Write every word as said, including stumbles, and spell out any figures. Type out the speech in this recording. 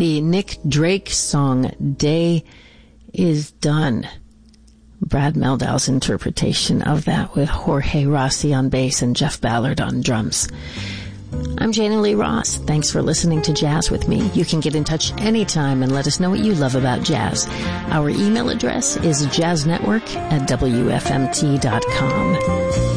the Nick Drake song, Day is Done. Brad Meldau's interpretation of that with Jorge Rossi on bass and Jeff Ballard on drums. I'm Jana Lee Ross. Thanks for listening to Jazz with me. You can get in touch anytime and let us know what you love about jazz. Our email address is jazznetwork at W F M T dot com.